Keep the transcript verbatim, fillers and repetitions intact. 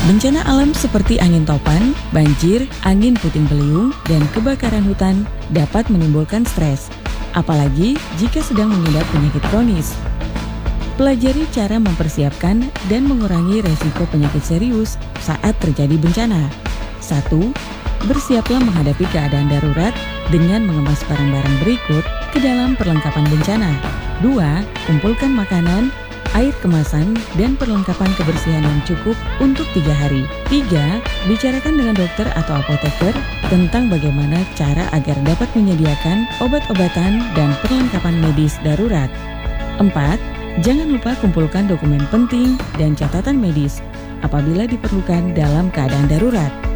Bencana alam seperti angin topan, banjir, angin puting beliung, dan kebakaran hutan dapat menimbulkan stres, apalagi jika sedang mengidap penyakit kronis. Pelajari cara mempersiapkan dan mengurangi resiko penyakit serius saat terjadi bencana. satu. Bersiaplah menghadapi keadaan darurat dengan mengemas barang-barang berikut ke dalam perlengkapan bencana. dua. Kumpulkan makanan, air kemasan, dan perlengkapan kebersihan yang cukup untuk tiga hari. tiga. Bicarakan dengan dokter atau apoteker tentang bagaimana cara agar dapat menyediakan obat-obatan dan perlengkapan medis darurat. empat. Jangan lupa kumpulkan dokumen penting dan catatan medis apabila diperlukan dalam keadaan darurat.